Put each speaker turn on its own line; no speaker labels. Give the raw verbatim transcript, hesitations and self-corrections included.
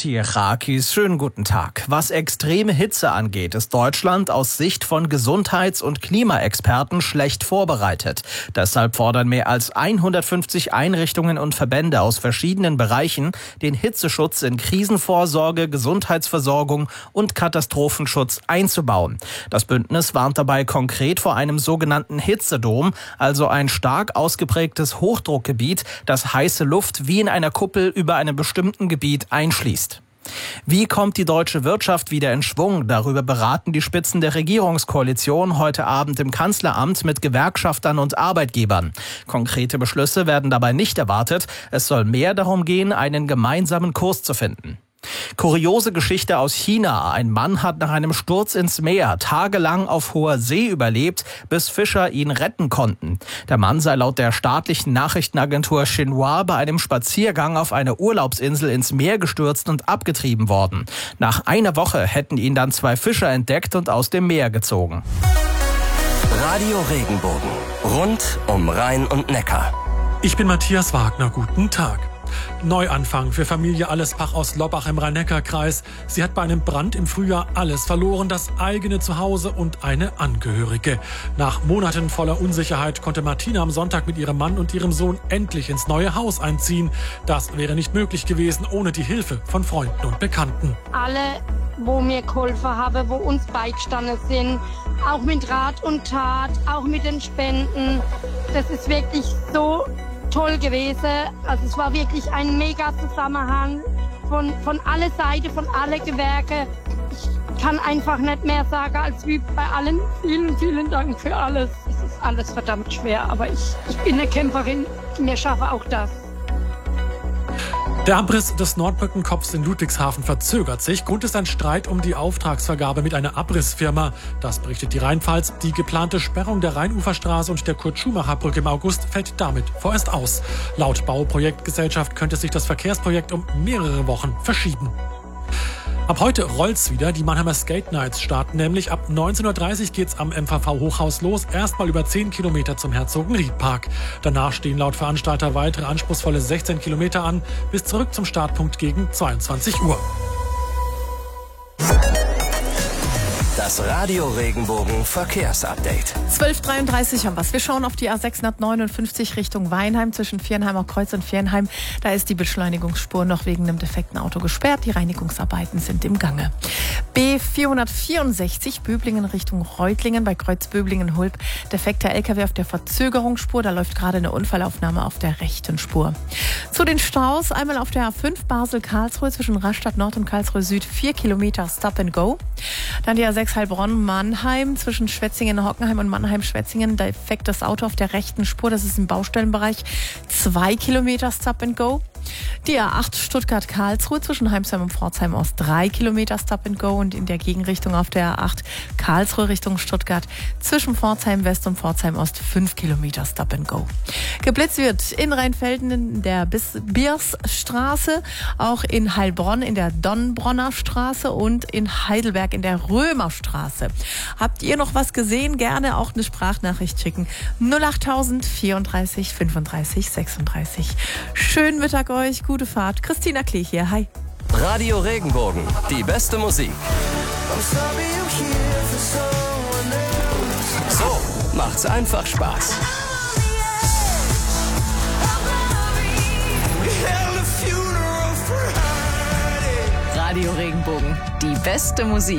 Tirakis, schönen guten Tag. Was extreme Hitze angeht, ist Deutschland aus Sicht von Gesundheits- und Klimaexperten schlecht vorbereitet. Deshalb fordern mehr als hundertfünfzig Einrichtungen und Verbände aus verschiedenen Bereichen, den Hitzeschutz in Krisenvorsorge, Gesundheitsversorgung und Katastrophenschutz einzubauen. Das Bündnis warnt dabei konkret vor einem sogenannten Hitzedom, also ein stark ausgeprägtes Hochdruckgebiet, das heiße Luft wie in einer Kuppel über einem bestimmten Gebiet einschließt. Wie kommt die deutsche Wirtschaft wieder in Schwung? Darüber beraten die Spitzen der Regierungskoalition heute Abend im Kanzleramt mit Gewerkschaftern und Arbeitgebern. Konkrete Beschlüsse werden dabei nicht erwartet. Es soll mehr darum gehen, einen gemeinsamen Kurs zu finden. Kuriose Geschichte aus China. Ein Mann hat nach einem Sturz ins Meer tagelang auf hoher See überlebt, bis Fischer ihn retten konnten. Der Mann sei laut der staatlichen Nachrichtenagentur Xinhua bei einem Spaziergang auf einer Urlaubsinsel ins Meer gestürzt und abgetrieben worden. Nach einer Woche hätten ihn dann zwei Fischer entdeckt und aus dem Meer gezogen.
Radio Regenbogen. Rund um Rhein und Neckar.
Ich bin Matthias Wagner. Guten Tag. Neuanfang für Familie Allesbach aus Lobbach im Rhein-Neckar-Kreis. Sie hat bei einem Brand im Frühjahr alles verloren, das eigene Zuhause und eine Angehörige. Nach Monaten voller Unsicherheit konnte Martina am Sonntag mit ihrem Mann und ihrem Sohn endlich ins neue Haus einziehen. Das wäre nicht möglich gewesen ohne die Hilfe von Freunden und Bekannten.
Alle, wo mir geholfen haben, wo uns beigestanden sind, auch mit Rat und Tat, auch mit den Spenden. Das ist wirklich so toll gewesen. Also es war wirklich ein mega Zusammenhang von, von alle Seiten, von alle Gewerke. Ich kann einfach nicht mehr sagen, als wie bei allen vielen, vielen Dank für alles. Es ist alles verdammt schwer, aber ich, ich bin eine Kämpferin. Mir schaffe auch das.
Der Abriss des Nordbrückenkopfs in Ludwigshafen verzögert sich. Grund ist ein Streit um die Auftragsvergabe mit einer Abrissfirma. Das berichtet die Rheinpfalz. Die geplante Sperrung der Rheinuferstraße und der Kurt-Schumacher-Brücke im August fällt damit vorerst aus. Laut Bauprojektgesellschaft könnte sich das Verkehrsprojekt um mehrere Wochen verschieben. Ab heute rollt's wieder. Die Mannheimer Skate Nights starten nämlich. Ab neunzehn Uhr dreißig geht's am M V V-Hochhaus los. Erstmal über zehn Kilometer zum Herzogenried-Park. Danach stehen laut Veranstalter weitere anspruchsvolle sechzehn Kilometer an. Bis zurück zum Startpunkt gegen zweiundzwanzig Uhr.
Das Radio Regenbogen Verkehrsupdate.
zwölf Uhr dreiunddreißig haben wir's. Wir schauen auf die A sechshundertneunundfünfzig Richtung Weinheim zwischen Viernheimer Kreuz und Viernheim. Da ist die Beschleunigungsspur noch wegen einem defekten Auto gesperrt. Die Reinigungsarbeiten sind im Gange. B vierhundertvierundsechzig Böblingen Richtung Reutlingen bei Kreuz Böblingen-Hulb. Defekter L K W auf der Verzögerungsspur. Da läuft gerade eine Unfallaufnahme auf der rechten Spur. Zu den Staus einmal auf der A fünf Basel-Karlsruhe zwischen Rastatt Nord und Karlsruhe Süd. vier Kilometer Stop and Go. Dann die A sechs Heilbronn-Mannheim zwischen Schwetzingen-Hockenheim und Mannheim-Schwetzingen. Defektes Auto auf der rechten Spur, das ist im Baustellenbereich. zwei Kilometer Stop and Go. Die A acht Stuttgart-Karlsruhe zwischen Heimsheim und Pforzheim Ost. drei Kilometer Stop and Go. Und in der Gegenrichtung auf der A acht Karlsruhe Richtung Stuttgart zwischen Pforzheim West und Pforzheim Ost. fünf Kilometer Stop and Go. Geblitzt wird in Rheinfelden in der Biersstraße, auch in Heilbronn in der Donnbronner Straße und in Heidelberg in der Römerstraße. Habt ihr noch was gesehen? Gerne auch eine Sprachnachricht schicken. null achttausend vierunddreißig fünfunddreißig sechsunddreißig. Schönen Mittag euch, gute Fahrt. Christina Klee hier, hi.
Radio Regenbogen, die beste Musik. So macht's einfach Spaß.
Radio Regenbogen, die beste Musik.